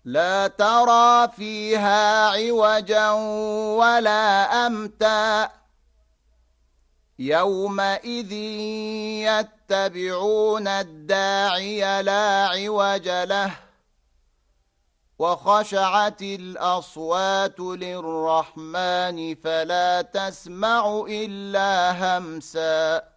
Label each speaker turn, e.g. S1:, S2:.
S1: لا ترى فيها عوجا ولا أمتا يومئذ يتبعون الداعي لا عوج له وخشعت الأصوات للرحمن فلا تسمع إلا همسا